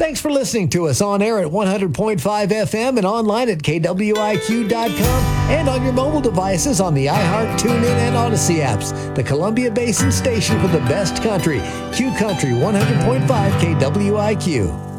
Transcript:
Thanks for listening to us on air at 100.5 FM and online at KWIQ.com and on your mobile devices on the iHeart, TuneIn, and Odyssey apps. The Columbia Basin station for the best country. Q Country 100.5 KWIQ.